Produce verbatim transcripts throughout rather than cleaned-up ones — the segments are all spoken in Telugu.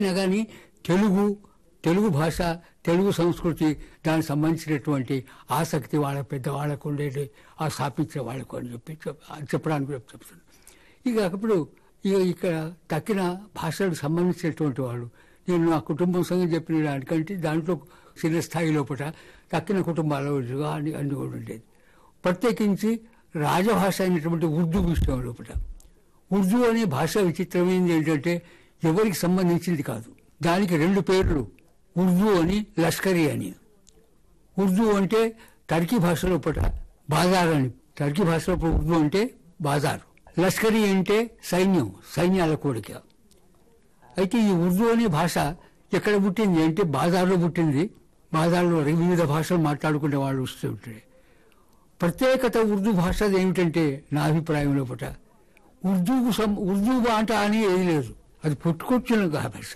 అయినా కానీ తెలుగు తెలుగు భాష తెలుగు సంస్కృతి దానికి సంబంధించినటువంటి ఆసక్తి వాళ్ళ పెద్దవాళ్ళకు ఉండేది, ఆ స్థాపించే వాళ్ళకు అని చెప్పి చెప్పడానికి చెప్తున్నాను. ఇక అప్పుడు ఇక ఇక్కడ తక్కిన భాషలకు సంబంధించినటువంటి వాళ్ళు, నేను నా కుటుంబం సంగతి చెప్పిన దానికంటే దాంట్లో చిన్న స్థాయి లోపల తక్కిన కుటుంబాల అన్ని అన్ని కూడా ఉండేది. ప్రత్యేకించి రాజభాష అయినటువంటి ఉర్దూ విషయం లోపల, ఉర్దూ అనే భాష విచిత్రమైనది ఏంటంటే ఎవరికి సంబంధించింది కాదు. దానికి రెండు పేర్లు, ఉర్దూ అని, లష్కరీ అని. ఉర్దూ అంటే టర్కీ భాష లోపల బాజార్ అని, టర్కీ భాష లోపల ఉర్దూ అంటే బాజార్. లష్కరీ అంటే సైన్యం, సైన్యాల కోరిక. అయితే ఈ ఉర్దూ అనే భాష ఎక్కడ పుట్టింది అంటే బాజార్లో పుట్టింది. బాజార్లో వివిధ భాషలు మాట్లాడుకునే వాళ్ళు వస్తూ ఉంటాయి. ప్రత్యేకత ఉర్దూ భాషది ఏమిటంటే నా అభిప్రాయం లోపల ఉర్దూకు సం ఉర్దూ మాట అని ఏది లేదు, అది పుట్టుకొచ్చిన భాష.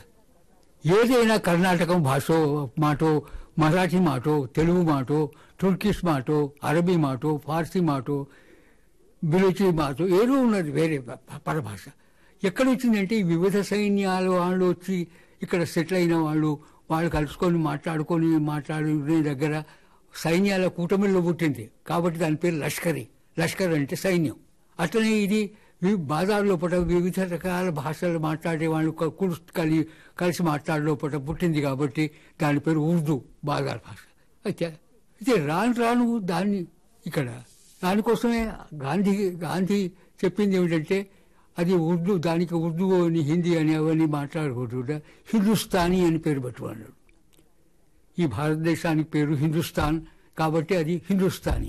ఏదైనా కర్ణాటకం భాషో మాటో, మరాఠీ మాటో, తెలుగు మాటో, టుర్కిష్ మాటో, అరబీ మాటో, ఫార్సీ మాటో, బిలోచి మాటో ఏదో ఉన్నది వేరే పరభాష. ఎక్కడ వచ్చిందంటే ఈ వివిధ సైన్యాలు వాళ్ళు వచ్చి ఇక్కడ సెటిల్ అయిన వాళ్ళు, వాళ్ళు కలుసుకొని మాట్లాడుకొని మాట్లాడుకునే దగ్గర సైన్యాల కూటమిలో పుట్టింది కాబట్టి దాని పేరు లష్కరీ. లష్కర్ అంటే సైన్యం. అట్లనే ఇది బాజార్ లోపల వివిధ రకాల భాషలు మాట్లాడే వాళ్ళు కుర్స్ కలి కలిసి మాట్లాడే లోపల పుట్టింది కాబట్టి దాని పేరు ఉర్దూ, బాజార్ భాష. అయితే అయితే రాను రాను దాన్ని ఇక్కడ దానికోసమే గాంధీ గాంధీ చెప్పింది ఏమిటంటే అది ఉర్దూ, దానికి ఉర్దూ అని హిందీ అని అవన్నీ మాట్లాడుకుంటుంటే హిందుస్థానీ అని పేరు పెట్టుకున్నాడు. ఈ భారతదేశానికి పేరు హిందుస్థాన్ కాబట్టి అది హిందుస్థానీ.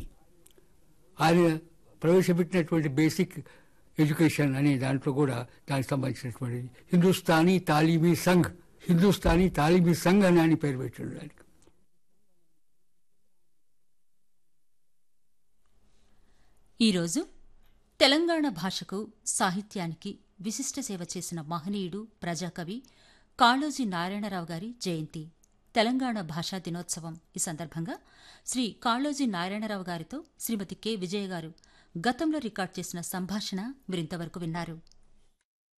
ఆయన ప్రవేశపెట్టినటువంటి బేసిక్ ఎడ్యుకేషన్ అనే దాంట్లో కూడా దానికి సంబంధించినటువంటి హిందుస్థానీ తాలీమీ సంఘ్, హిందుస్థానీ తాలీమీ సంఘ్ అని అని పేరు పెట్టాడు దానికి. ఈరోజు తెలంగాణ భాషకు, సాహిత్యానికి విశిష్ట సేవ చేసిన మహనీయుడు, ప్రజాకవి కాళోజీ నారాయణరావు గారి జయంతి, తెలంగాణ భాషా దినోత్సవం. ఈ సందర్భంగా శ్రీ కాళోజీ నారాయణరావు గారితో శ్రీమతి కె విజయ గారు గతంలో రికార్డ్ చేసిన సంభాషణ మీరింతవరకు విన్నారు.